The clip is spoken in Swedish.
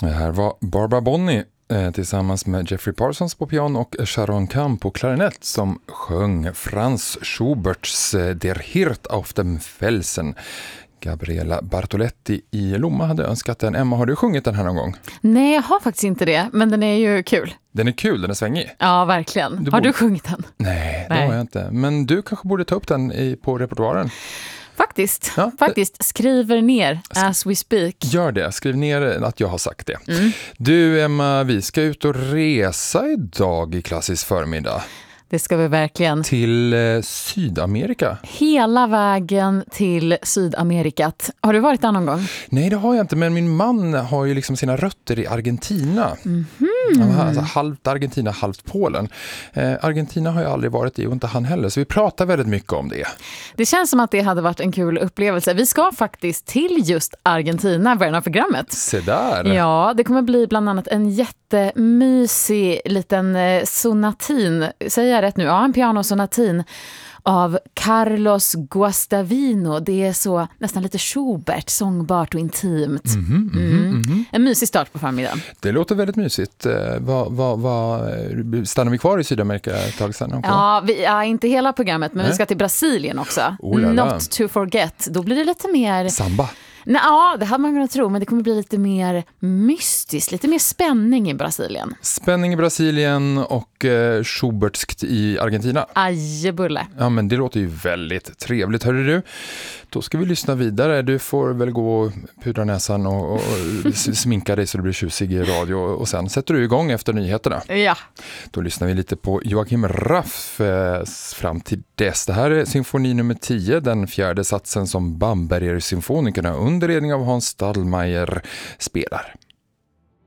Det här var Barbara Bonney tillsammans med Jeffrey Parsons på piano och Sharon Kahn på klarinett som sjöng Franz Schuberts Der Hirt auf dem Felsen. Gabriella Bartoletti i Lomma hade önskat den. Emma, har du sjungit den här någon gång? Nej, jag har faktiskt inte det, men den är ju kul. Den är kul, den är svängig. Ja, verkligen. Har du sjungit den? Nej, det har jag inte. Men du kanske borde ta upp den på repertoaren. Faktiskt. Skriver ner as we speak. Gör det, skriv ner att jag har sagt det. Du Emma, vi ska ut och resa idag i klassisk förmiddag. Det ska vi verkligen. Till Sydamerika. Hela vägen till Sydamerikat. Har du varit där någon gång? Nej, det har jag inte. Men min man har ju liksom sina rötter i Argentina. Alltså, halvt Argentina, halvt Polen. Argentina har jag aldrig varit i och inte han heller. Så vi pratar väldigt mycket om det. Det känns som att det hade varit en kul upplevelse. Vi ska faktiskt till just Argentina i början av programmet. Se där. Ja, det kommer bli bland annat en jättemysig liten sonatin. Säger jag rätt nu? Ja, en pianosonatin av Carlos Guastavino. Det är så nästan lite Schubert, sångbart och intimt. En mysig start på förmiddagen. Det låter väldigt mysigt. Stannar vi kvar i Sydamerika ett tag sedan? Ja, inte hela programmet, men vi ska till Brasilien också. Not to forget. Då blir det lite mer... Samba. Ja, det hade man kunnat tro, men det kommer bli lite mer mystiskt, lite mer spänning i Brasilien. Spänning i Brasilien och Schubertskt i Argentina. Ajebulle. Ja, men det låter ju väldigt trevligt, hörru du. Då ska vi lyssna vidare. Du får väl gå och pudra näsan och sminka dig så du blir tjusig i radio. Och sen sätter du igång efter nyheterna. Ja. Då lyssnar vi lite på Joachim Raff fram till dess. Det här är symfoni nummer 10, den fjärde satsen som Bamberger-symfonikerna under ledning av Hans Stallmeier spelar.